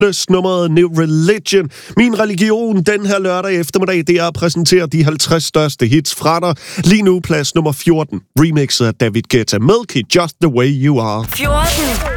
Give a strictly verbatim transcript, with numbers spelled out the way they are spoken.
nummeret New Religion. Min religion den her lørdag eftermiddag, det er at præsentere de halvtreds største hits fra dig. Lige nu plads nummer fjorten, remixet af David Guetta, Milky, Just the Way You Are. fjorten